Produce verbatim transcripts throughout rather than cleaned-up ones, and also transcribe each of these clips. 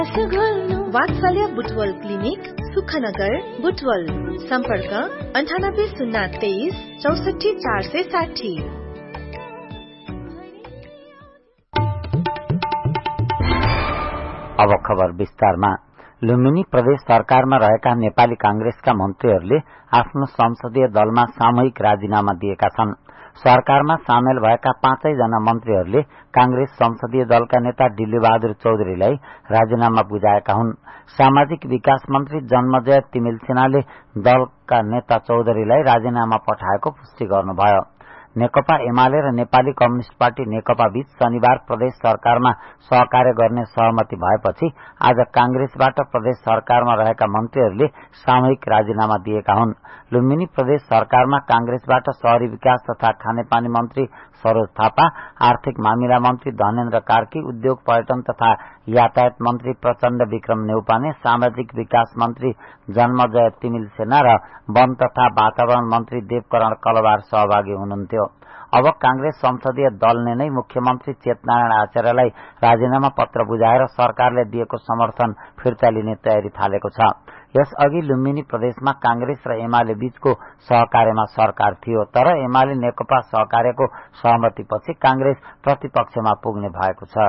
वात्सल्य बुटवल क्लिनिक सुखनगर बुटवल सम्पर्क अन्ठानब्बे शून्य तेइस चौसठी चार सय साठी। अब खबर विस्तारमा। लुम्बिनी प्रदेश सरकारमा रहेका नेपाली कांग्रेसका मन्त्रीहरूले आफ्नो संसदीय दलमा सामूहिक राजीनामा दिएका छन्। सरकारमा सामेल भएका पाँचै जना मन्त्रीहरूले कांग्रेस संसदीय दलका नेता डिल्लीबहादुर चौधरीलाई राजीनामा बुझाएका हुन्। सामाजिक विकास मन्त्री जन्मजय तिमिल सिन्हाले दलका नेता चौधरीलाई राजीनामा पठाएको पुष्टि गर्नुभयो। नेकपा एमाले र नेपाली कम्युनिष्ट पार्टी नेकपा बीच शनिबार प्रदेश सरकारमा सहकार्य गर्ने सहमति भएपछि आज कांग्रेसबाट प्रदेश सरकारमा रहेका मन्त्रीहरूले सामूहिक राजीनामा दिएका हुन्। लुम्बिनी प्रदेश सरकारमा कांग्रेसबाट शहरी विकास तथा खानेपानी मन्त्री सरोज थापा, आर्थिक मामिला मन्त्री धनेन्द्र कार्की, उद्योग पर्यटन तथा यातायात मन्त्री प्रचण्ड विक्रम नेउपाने, सामाजिक विकास मन्त्री जन्मजय तिमिल सेना र वन तथा वातावरण मन्त्री देवकरण कलवार सहभागी हुनुहुन्थ्यो। अब कांग्रेस संसदीय दलले नै मुख्यमन्त्री चेतनारायण आचार्यलाई राजीनामा पत्र बुझाएर सरकारले दिएको समर्थन फिर्ता लिने तयारी थालेको छ। यसअघि लुम्बिनी प्रदेशमा कांग्रेस र एमाले बीचको सहकार्यमा सरकार थियो, तर एमाले नेकपा सहकार्यको सहमतिपछि कांग्रेस प्रतिपक्षमा पुग्ने भएको छ।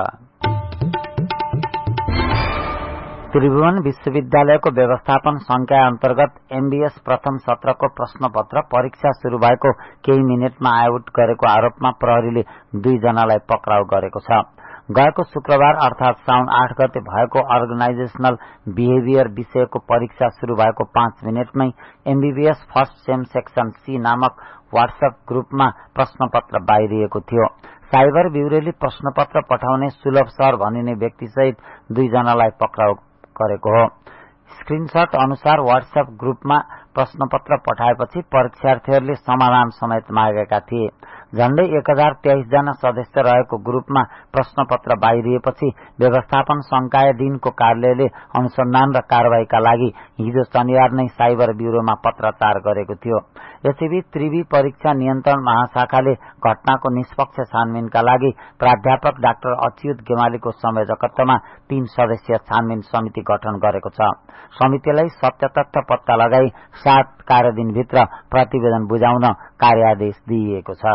त्रिभुवन विश्वविद्यालयको व्यवस्थापन संकाय अन्तर्गत एमबीएस प्रथम सत्रको प्रश्नपत्र परीक्षा शुरू भएको केही मिनटमा आउट गरेको आरोपमा प्रहरीले दुई जनालाई पक्राउ गरेको छ। गएको शुक्रबार अर्थात साउन आठ गते भएको अर्गनाइजेशनल बिहेभियर विषयको परीक्षा शुरू भएको पाँच मिनटमै MBBS first sem section C नामक व्हाट्सएप ग्रुपमा प्रश्नपत्र बाहिरिएको थियो। साइबर ब्यूरोले प्रश्नपत्र पठाउने सुलभ सर भनिने व्यक्तिसहित दुईजनालाई पक्राउ गरेको हो। स्क्रिनशट अनुसार व्हाट्सएप ग्रुपमा प्रश्नपत्र पठाएपछि परीक्षार्थीहरूले समाधान समेत मागेका थिए। झण्डै एक हजार तेइस जना सदस्य रहेको ग्रुपमा प्रश्नपत्र बाहिरिएपछि व्यवस्थापन संकाय दिनको कार्यालयले अनुसन्धान र कारवाहीका लागि हिजो शनिबार नै साइबर ब्यूरोमा पत्राचार गरेको थियो। यसैबीच त्रिवी परीक्षा नियन्त्रण महाशाखाले घटनाको निष्पक्ष छानबिनका लागि प्राध्यापक डाक्टर अच्युत गेमालीको संयोजकत्वमा तीन सदस्यीय छानबिन समिति गठन गरेको छ। समितिलाई सत्य तथ्य पत्ता लगाई सात कार्यदिनभित्र प्रतिवेदन बुझाउन कार्यादेश दिइएको छ।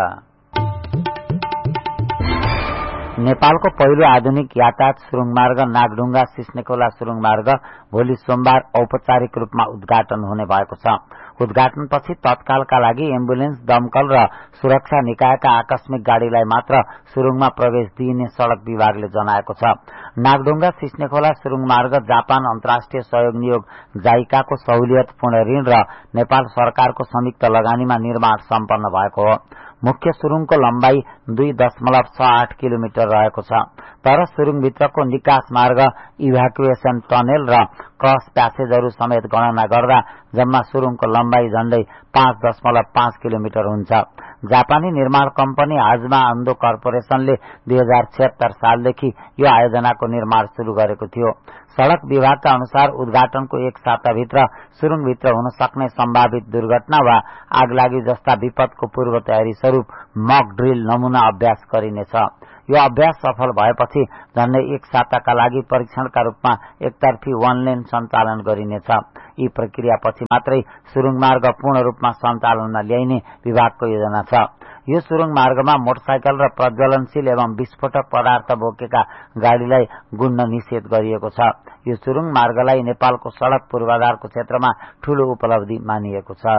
नेपालको पहिलो आधुनिक यातायात सुरुङमार्ग नागढुङ्गा सिस्नेखोला सुरुङमार्ग भोलि सोमबार औपचारिक रूपमा उद्घाटन हुने भएको छ। उद्घाटनपछि तत्कालका लागि एम्बुलेन्स, दमकल र सुरक्षा निकायका आकस्मिक गाड़ीलाई मात्र सुरुङमा प्रवेश दिइने सड़क विभागले जनाएको छ। नागढुङ्गा सिस्नेखोला सुरुङमार्ग जापान अन्तर्राष्ट्रिय सहयोग नियोग जाइकाको सहुलियतपूर्ण ऋण र नेपाल सरकारको संयुक्त लगानीमा निर्माण सम्पन्न भएको हो। मुख्य सुरुङको लम्बाई दुई दशमलव छ आठ किलोमिटर रहेको छ, तर सुरुङभित्रको निकास मार्ग, इभ्याकुएसन टनेल र क्रस प्यासेजहरू समेत गणना गर्दा जम्मा सुरुङको लम्बाई झण्डै पाँच दशमलव पाँच किलोमिटर हुन्छ। जापानी निर्माण कम्पनी हाजमा आन्दो कर्पोरेशनले दुई हजार छिहत्तर सालदेखि यो आयोजनाको निर्माण शुरू गरेको थियो। सड़क विभागका अनुसार उद्घाटनको एक साताभित्र सुरुङभित्र हुन सक्ने सम्भावित दुर्घटना वा आगलागी जस्ता विपदको पूर्व तयारी स्वरूप मक ड्रिल नमूना अभ्यास गरिनेछ। यो अभ्यास सफल भएपछि झण्डै एक साताका लागि परीक्षणका रूपमा एकतर्फी वन लेन सञ्चालन गरिनेछ। यी प्रक्रियापछि मात्रै सुरुङमार्ग पूर्ण रूपमा सञ्चालनमा ल्याइने विभागको योजना छ। यो सुरुङ मार्गमा मोटरसाइकल र प्रज्वलनशील एवं विस्फोटक पदार्थ बोकेका गाड़ीलाई गुड्न निषेध गरिएको छ। यो सुरुङ मार्गलाई नेपालको सड़क पूर्वाधारको क्षेत्रमा ठूलो उपलब्धि मानिएको छ।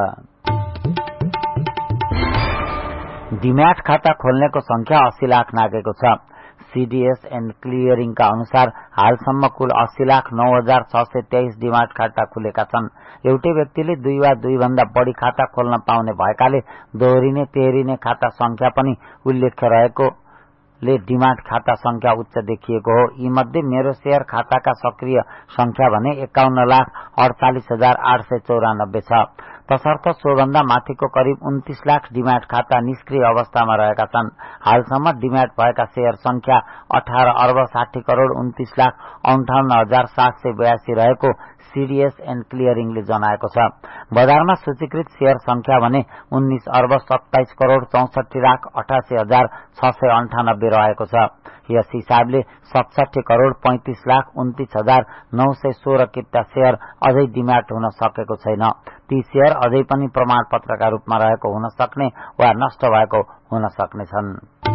डीम्याट खाता खोल्नेको संख्या अस्सी लाख नागेको छ। सीडीएस एण्ड क्लियरिङका अनुसार हालसम्म कुल अस्सी लाख नौ हजार छ सय तेइस डीम्याट खाता खुलेका छन्। एउटै व्यक्तिले दुई वा दुई भन्दा बढ़ी खाता खोल्न पाउने भएकाले दोहोरिने तेह्रिने खाता संख्या पनि उल्लेख्य रहेकोले डीम्याट खाता संख्या उच्च देखिएको हो। यी मध्ये मेरो शेयर खाताका सक्रिय संख्या भने एकाउन्न लाख अडचालिस हजार आठ सय चौरानब्बे छ। तसर्थ सोभन्दा माथिको करिब उन्तीस लाख डिम्याट खाता निष्क्रिय अवस्थामा रहेका छन्। हालसम्म डिम्याट भएका शेयर संख्या अठार अर्ब साठी करोड़ उन्तीस लाख अन्ठाउन्न हजार सात सय बयासी रहेको सीडीएस एण्ड क्लियरिङले जनाएको छ। बजारमा सूचीकृत शेयर संख्या भने उन्नीस अर्ब सत्ताइस करोड़ चौसठी लाख अठासी हजार छ सय अन्ठानब्बे रहेको छ। यस हिसाबले सतसठी करोड़ पैंतिस लाख उन्तीस हजार नौ सय सोह्र किता शेयर अझै डिम्याट हुन सकेको छैन। ती शेयर अझै पनि प्रमाण पत्रका रूपमा रहेको हुन सक्ने वा नष्ट भएको हुन सक्नेछन्।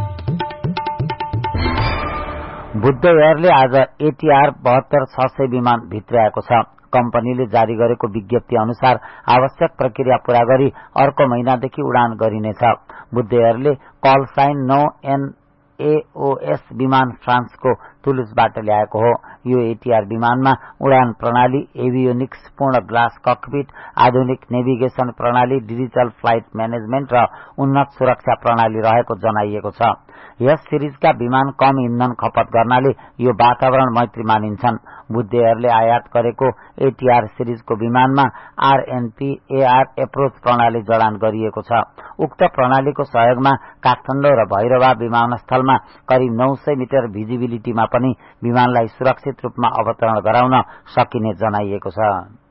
बुद्ध एयरले आज एटीआर बहत्तर छ सय विमान भित्र्याएको छ। कम्पनीले जारी गरेको विज्ञप्ति अनुसार आवश्यक प्रक्रिया पूरा गरी अर्को महिनादेखि उडान गरिनेछ। बुद्ध एयरले कल साइन नौ एनएओएस विमान फ्रान्सको टुलुसबाट ल्याएको हो। यो एटीआर विमानमा उडान प्रणाली, एभियोनिक्स, पूर्ण ग्लास ककपिट, आधुनिक नेभिगेशन प्रणाली, डिजिटल फ्लाइट म्यानेजमेन्ट र उन्नत सुरक्षा प्रणाली रहेको जनाइएको छ। यस सिरिजका विमान कम इन्धन खपत गर्नाले यो वातावरण मैत्री मानिन्छन्। बुद्ध एयरले आयात गरेको एटीआर सिरिजको विमानमा आरएनपी एआर एप्रोच प्रणाली जडान गरिएको छ। उक्त प्रणालीको सहयोगमा काठमाडौँ र भैरवा विमानस्थलमा करिब नौ सय मिटर भिजिबिलिटीमा पनि विमानलाई सुरक्षित रूपमा अवतरण गराउन सकिने जनाइएको छ।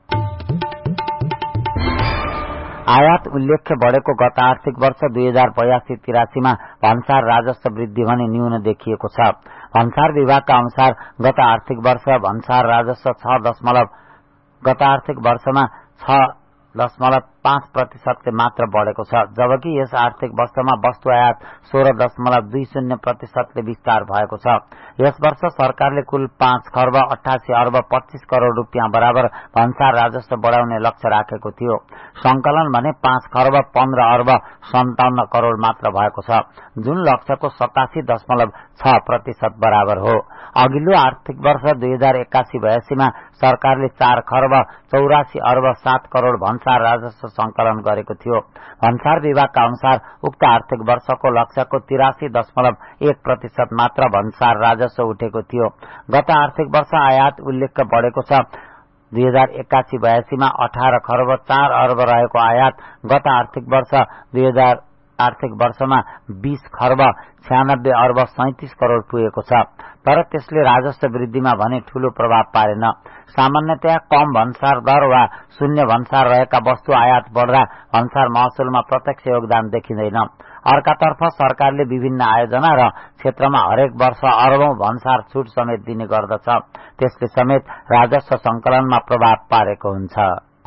आयात उल्लेख्य बढ़ेको गत आर्थिक वर्ष दुई हजार बयासी तिरासीमा भन्सार राजस्व वृद्धि भने न्यून देखिएको छ। भन्सार विभागका अनुसार गत आर्थिक वर्ष भन्सार राजस्व छ दशमलव गत आर्थिक वर्षमा छ दशमलव पाँच प्रतिशतले मात्र बढ़ेको छ, जबकि यस आर्थिक वर्षमा वस्तु आयात सोह्र दशमलव दुई शून्य प्रतिशतले विस्तार भएको छ। यस वर्ष सरकारले कुल पाँच खर्ब अठासी अर्ब पच्चीस करोड़ रूपियाँ बराबर भन्सार राजस्व बढ़ाउने लक्ष्य राखेको थियो। संकलन भने पाँच खर्ब पन्ध्र अर्ब सन्ताउन्न करोड़ मात्र भएको छ, जुन लक्ष्यको सतासी दशमलव छ प्रतिशत बराबर हो। अघिल्लो आर्थिक वर्ष दुई हजार एक्कासी बयासीमा सरकारले चार खर्ब चौरासी अर्ब सात करोड़ भन्सार राजस्व संकलन गरेको थियो। भन्सार विभागका अनुसार उक्त आर्थिक वर्षको लक्ष्यको तिरासी दशमलव एक प्रतिशत मात्र भन्सार राजस्व उठेको थियो। गत आर्थिक वर्ष आयात उल्लेख्य बढ़ेको छ। दुई हजार एक्कासी बयासीमा अठार खर्ब चार अर्ब रहेको आयात गत आर्थिक वर्ष दुई हजार आर्थिक वर्षमा बीस खर्ब छ्यानब्बे अर्ब सैंतीस करोड़ पुगेको छ, तर त्यसले राजस्व वृद्धिमा भने ठूलो प्रभाव पारेन। सामान्यतया कम भन्सार दर वा शून्य भन्सार रहेका वस्तु आयात बढ़दा भन्सार महसुलमा प्रत्यक्ष योगदान देखिँदैन। अर्कातर्फ सरकारले विभिन्न आयोजना र क्षेत्रमा हरेक वर्ष अर्बौं भन्सार छूट समेत दिने गर्दछ, त्यसले समेत राजस्व संकलनमा प्रभाव पारेको हुन्छ।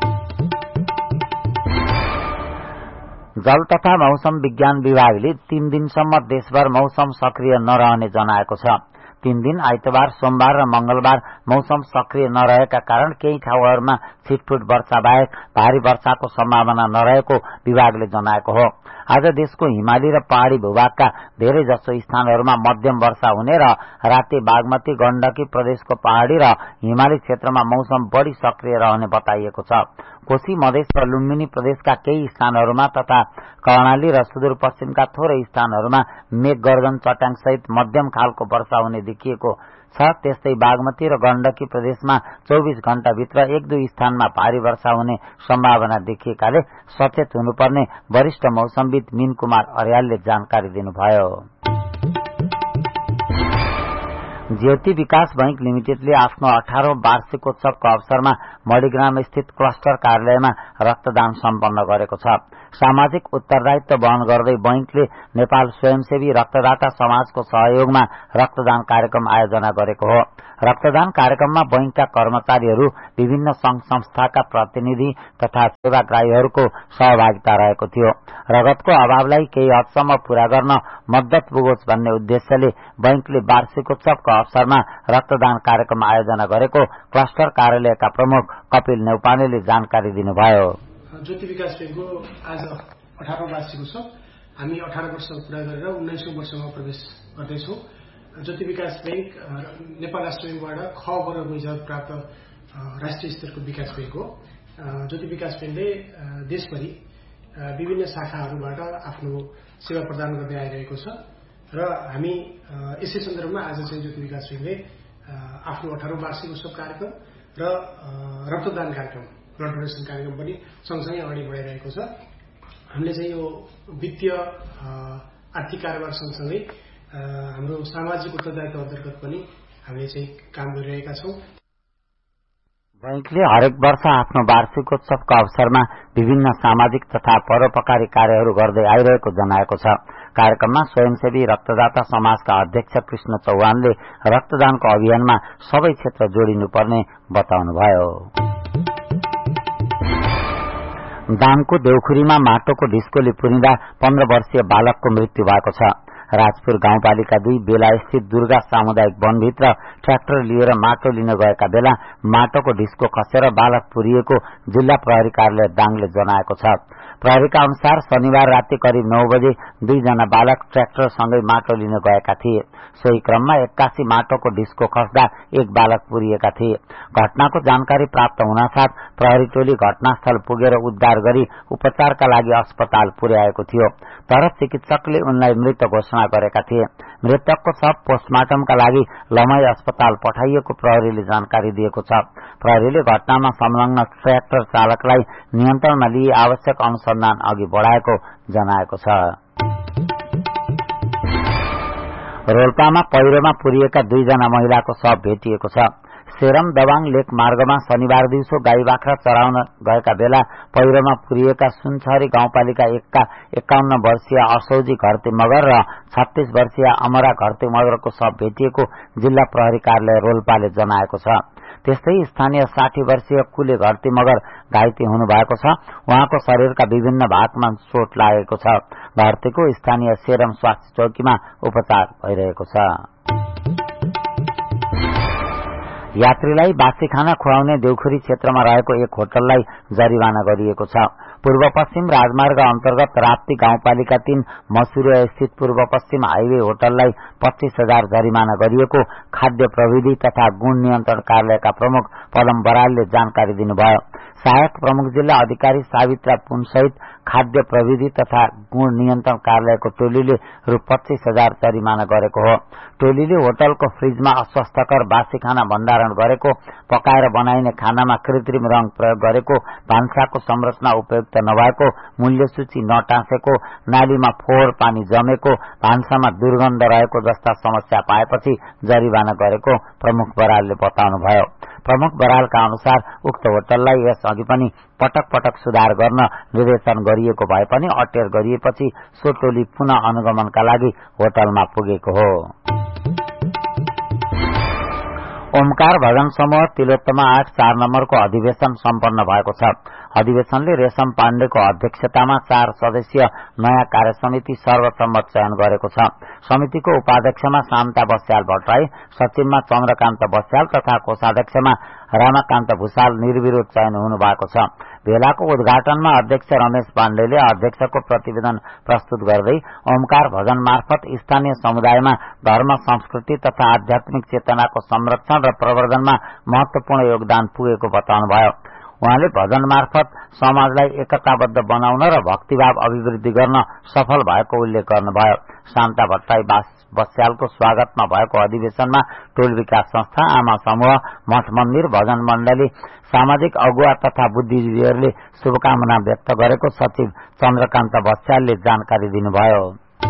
जल तथा मौसम विज्ञान विभागले तीन दिनसम्म देशभर मौसम सक्रिय नरहने जनाएको छ। तीन दिन आइतबार, सोमबार र मंगलबार मौसम सक्रिय नरहेका कारण केही ठाउँहरूमा छिटफुट वर्षा बाहेक भारी वर्षाको सम्भावना नरहेको विभागले जनाएको हो। आज देशको हिमाली र पहाड़ी भूभागका धेरै जसो स्थानहरूमा मध्यम वर्षा हुने र राति बागमती, गण्डकी प्रदेशको पहाड़ी र हिमाली क्षेत्रमा मौसम बढ़ी सक्रिय रहने बताइएको छ। कोशी मधेस र लुम्बिनी प्रदेशका केही स्थानहरूमा तथा कर्णाली र सुदूरपश्चिमका थोरै स्थानहरूमा मेघ गर्जन चट्याङ सहित मध्यम खालको वर्षा हुने देखिएको छ। त्यस्तै बागमती र गण्डकी प्रदेशमा चौबीस घण्टाभित्र एक दुई स्थानमा भारी वर्षा हुने सम्भावना देखिएकाले सचेत हुनुपर्ने वरिष्ठ मौसमविद मीन कुमार अर्यालले जानकारी दिनुभयो। ज्योति विकास बैंक लिमिटेडले आफ्नो अठारौं वार्षिकोत्सवको अवसरमा मणिग्राम स्थित क्लस्टर कार्यालयमा रक्तदान सम्पन्न गरेको छ। सामाजिक उत्तरदायित्व वहन गर्दै बैंकले नेपाल स्वयंसेवी रक्तदाता समाजको सहयोगमा रक्तदान कार्यक्रम आयोजना गरेको हो। रक्तदान कार्यक्रममा बैंकका कर्मचारीहरू, विभिन्न संघ संस्थाका प्रतिनिधि तथा सेवाग्राहीहरूको सहभागिता रहेको थियो। रगतको अभावलाई केही हदसम्म पूरा गर्न मद्दत पुगोस् भन्ने उद्देश्यले बैंकले वार्षिकोत्सवको अवसरमा रक्तदान कार्यक्रम आयोजना गरेको क्लस्टर कार्यालयका प्रमुख कपिल नेउपानेले जानकारी दिनुभयो। ज्योति विकास बैंकको आज अठारौं वार्षिक उत्सव, हामी अठार वर्ष पूरा गरेर उन्नाइसौं वर्षमा प्रवेश गर्दैछौं। ज्योति विकास बैंक नेपाल राष्ट्र बैंकबाट ख वर्ग इजाजत प्राप्त राष्ट्रिय स्तरको विकास बैंक हो। ज्योति विकास बैंकले देशभरि विभिन्न शाखाहरूबाट आफ्नो सेवा प्रदान गर्दै आइरहेको छ र हामी यसै सन्दर्भमा आज चाहिँ ज्योति विकास बैंकले आफ्नो अठारौं वार्षिक उत्सव कार्यक्रम र रक्तदान कार्यक्रम ब्लड डोनेसन कार्यक्रम पनि सँगसँगै अगाडि बढाइरहेको छ। हामीले चाहिँ यो वित्तीय आर्थिक कारोबार सँगसँगै हाम्रो सामाजिक उत्तरदायित्व अन्तर्गत पनि हामीले चाहिँ काम गरिरहेका छौं। बैंकले हरेक वर्ष आफ्नो वार्षिकोत्सवको अवसरमा विभिन्न सामाजिक तथा परोपकारी कार्यहरू गर्दै आइरहेको जनाएको छ। कार्यक्रममा स्वयंसेवी रक्तदाता समाजका अध्यक्ष कृष्ण चौहानले रक्तदानको अभियानमा सबै क्षेत्र जोडिनुपर्ने बताउनुभयो। दाङको देउखुरीमा माटोको ढिस्कोले पुरिँदा पन्ध्र वर्षीय बालकको मृत्यु भएको छ। राजपुर गाउँपालिका दुई बेला स्थित दुर्गा सामुदायिक वनभित्र ट्र्याक्टर लिएर माटो लिन गएका बेला माटोको ढिस्को खसेर बालक पुरिएको जिल्ला प्रहरी कार्यालय दाङले जनाएको छ। प्रहरीका अनुसार शनिबार राति करिब नौ बजे दुईजना बालक ट्र्याक्टरसँगै माटो लिन गएका थिए। सोही क्रममा एक्कासी माटोको ढिस्को खस्दा एक बालक पुरिएका थिए। घटनाको जानकारी प्राप्त हुनासाथ प्रहरी टोली घटनास्थल पुगेर उद्धार गरी उपचारका लागि अस्पताल पुर्याएको थियो, तर चिकित्सकले उनलाई मृत घोषणा गरेका थिए। मृतकको शव पोस्टमार्टमका लागि लमई अस्पताल पठाइएको प्रहरीले जानकारी दिएको छ। प्रहरीले घटनामा संलग्न ट्र्याक्टर चालकलाई नियन्त्रणमा लिई आवश्यक अनुसन्धान अघि बढ़ाएको जनाएको छ। रोल्पामा पहिरोमा पुरिएका दुईजना महिलाको शव भेटिएको छ। सेरम दबाङ लेक मार्गमा शनिबार दिउँसो गाई बाख्रा चराउन गएका बेला पहिरोमा पुरिएका सुनछरी गाउँपालिका एकका एकाउन्न वर्षीय असौजी घरती मगर र छत्तीस वर्षीय अमरा घरती मगरको शव भेटिएको जिल्ला प्रहरी कार्यालय रोल्पाले जनाएको छ। त्यस्तै स्थानीय साठी वर्षीय कुले घरती मगर घाइते हुनु भएको छ। उहाँको शरीरका विभिन्न भागमा चोट लागेको छ। घरतीको स्थानीय सेरम स्वास्थ्य चौकीमा उपचार भइरहेको छ। यात्रीलाई बासी खाना खुवाउने देउखुरी क्षेत्रमा रहेको एक होटललाई जरिवाना गरिएको छ। पूर्व पश्चिम राजमार्ग अन्तर्गत राप्ती गाउँपालिका तीन मसुरिया स्थित पूर्व पश्चिम हाइवे होटललाई पच्चीस हजार जरिमाना गरिएको खाद्य प्रविधि तथा गुण नियन्त्रण कार्यालयका प्रमुख पदम बरालले जानकारी दिनुभयो। सहायक प्रमुख जिल्ला अधिकारी सावित्रा पुनसहित खाद्य प्रविधि तथा गुण नियन्त्रण कार्यालयको टोलीले रु पच्चीस हजार जरिमाना गरेको हो। टोलीले होटलको फ्रिजमा अस्वास्थ्यकर बासी खाना भण्डारण गरेको, पकाएर बनाइने खानामा कृत्रिम रंग प्रयोग गरेको, भान्साको संरचना उपयुक्त नभएको, मूल्य सूची नटाँसेको, नालीमा फोहोर पानी जमेको, भान्सामा दुर्गन्ध रहेको जस्ता समस्या पाएपछि जरिवाना गरेको प्रमुख बरालले बताउनुभयो। प्रमुख बरालका अनुसार उक्त होटललाई यस अघि पनि पटक पटक सुधार गर्न निर्देशन गरिएको भए पनि अटेर गरिएपछि सो टोली पुनः अनुगमनका लागि होटलमा पुगेको हो। ओमकार भजन समूह तिलोत्तमा आठ चार नम्बरको अधिवेशन सम्पन्न भएको छ। अधिवेशनले रेशम पाण्डेको अध्यक्षतामा चार सदस्यीय नयाँ कार्य समिति सर्वसम्मत चयन गरेको छ। समितिको उपाध्यक्षमा शान्ता बस्याल भट्टराई, सचिवमा चन्द्रकान्त बस्याल तथा कोषाध्यक्षमा रामाकान्त भूषाल निर्विरोध चयन हुनु भएको छ। भेलाको उद्घाटनमा अध्यक्ष रमेश पाण्डेले अध्यक्षको प्रतिवेदन प्रस्तुत गर्दै ओमकार भजन मार्फत स्थानीय समुदायमा धर्म, संस्कृति तथा आध्यात्मिक चेतनाको संरक्षण र प्रवर्धनमा महत्वपूर्ण योगदान पुगेको बताउनुभयो। उहाँले भजन मार्फत समाजलाई एकताबद्ध बनाउन र भक्तिभाव अभिवृद्धि गर्न सफल भएको उल्लेख गर्नुभयो। शान्ता भट्टराई बस्यालको स्वागतमा भएको अधिवेशनमा टोल विकास संस्था, आमा समूह, मठ मन्दिर, भजन मण्डली, सामाजिक अगुवा तथा बुद्धिजीवीहरूले शुभकामना व्यक्त गरेको सचिव चन्द्रकान्त बस्यालले जानकारी दिनुभयो।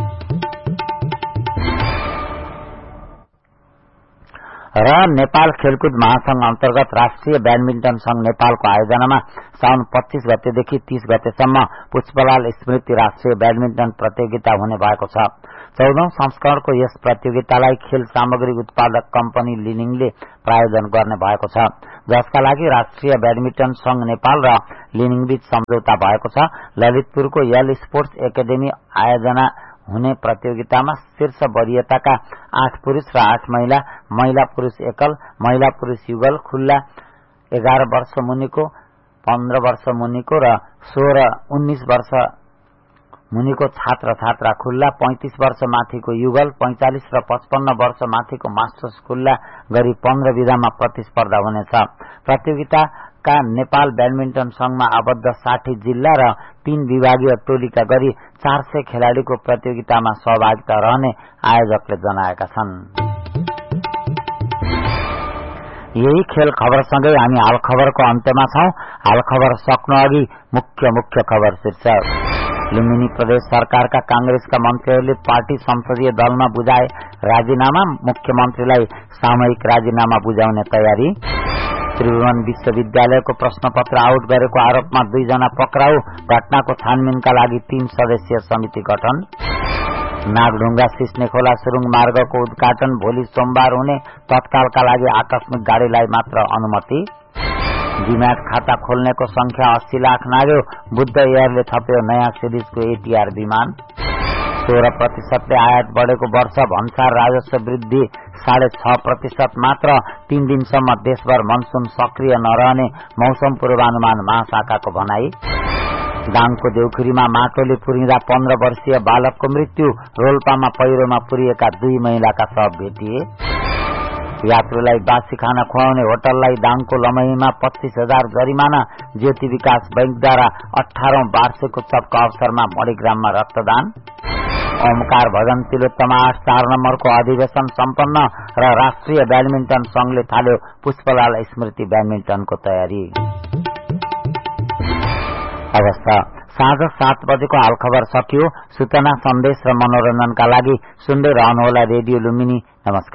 र नेपाल खेलकुद महासंघ अन्तर्गत राष्ट्रिय ब्याडमिन्टन संघ नेपालको आयोजनामा साउन पच्चीस गतेदेखि तीस गतेसम्म पुष्पलाल स्मृति राष्ट्रिय ब्याडमिन्टन प्रतियोगिता हुने भएको छ। चौधौं संस्करणको यस प्रतियोगितालाई खेल सामग्री उत्पादक कम्पनी लिनिङले प्रायोजन गर्ने भएको छ, जसका लागि राष्ट्रिय ब्याडमिन्टन संघ नेपाल र लिनिङबीच सम्झौता भएको छ। ललितपुरको यल स्पोर्ट्स एकाडेमी आयोजना हुने प्रतियोगितामा शीर्ष वरीयताका आठ पुरूष र आठ महिला, महिला पुरूष एकल, महिला पुरूष युगल, खुल्ला एघार वर्ष मुनिको, पन्ध्र वर्ष मुनिको र सोह्र उन्नीस वर्ष मुनिको छात्र छात्रा खुल्ला, पैंतीस वर्ष माथिको युगल, पैंचालिस र पचपन्न वर्ष माथिको मास्टर्स खुल्ला गरी पन्ध्र विधामा प्रतिस्पर्धा हुनेछ। प्रतियोगिताका नेपाल ब्याडमिन्टन संघमा आबद्ध साठी जिल्ला र तीन विभागीय टोलीका गरी चार सय खेलाड़ीको प्रतियोगितामा सहभागिता रहने आयोजकले जनाएका छन्। यही खेल खबरसँगै हामी हाल खबरको अन्त्यमा छौं। हाल खबर सक्नु अघि मुख्य मुख्य खबर शीर्षक। लुम्बिनी प्रदेश सरकारका कांग्रेसका मन्त्रीहरूले पार्टी संसदीय दलमा बुझाए राजीनामा, मुख्यमन्त्रीलाई सामूहिक राजीनामा बुझाउने तयारी। त्रिभुवन विश्वविद्यालयको प्रश्नपत्र आउट गरेको आरोपमा दुईजना पक्राउ, घटनाको छानबिनका लागि तीन सदस्यीय समिति गठन। नागढुङ्गा सिस्नेखोला सुरुङ मार्गको उद्घाटन भोलि सोमबार हुने, तत्कालका लागि आकस्मिक गाड़ीलाई मात्र अनुमति। डीम्याट खाता खोल्नेको संख्या अस्सी लाख नाग्यो, बुद्ध एयरले थप्यो नयाँ सिरिजको एटीआर विमान। सोह्र प्रतिशतले आयात बढ़ेको वर्ष भन्सार राजस्व वृद्धि साढे छ प्रतिशत मात्र। तीन दिनसम्म देशभर मनसून सक्रिय नरहने मौसम पूर्वानुमान महाशाखाको भनाई। दाङको देउखुरीमा माटोले पुरिँदा पन्ध्र वर्षीय बालकको मृत्यु, रोल्पामा पहिरोमा पुरिएका दुई महिलाका शव भेटिए। यात्रुलाई बासी खाना खुवाउने होटललाई दाङको लमहीमा पच्चीस हजार जरिमाना। ज्योति विकास बैंकद्वारा अठारौं वार्षिक उत्सवको अवसरमा मणिग्राममा रक्तदान। ओमकार भजन तिलोत्तमा आठ चार नम्बरको अधिवेशन सम्पन्न र राष्ट्रिय ब्याडमिन्टन संघले थाल्यो पुष्पलाल स्मृति ब्याडमिन्टनको तयारी। अवस्था साँझ सात बजेको हाल खबर सकियो। सूचना, सन्देश र मनोरञ्जनका लागि सुन्दै रहनुहोला रेडियो लुम्बिनी। नमस्कार।